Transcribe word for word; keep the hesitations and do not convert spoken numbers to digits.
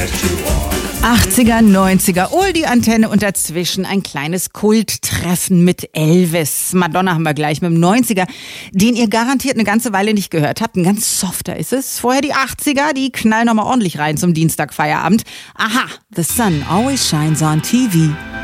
achtziger, neunziger, Oldie Antenne und dazwischen ein kleines Kulttreffen mit Elvis. Madonna haben wir gleich mit dem neunziger, den ihr garantiert eine ganze Weile nicht gehört habt. Ein ganz softer ist es. Vorher die achtziger, die knallen nochmal ordentlich rein zum Dienstagfeierabend. Aha, The Sun Always Shines on T V.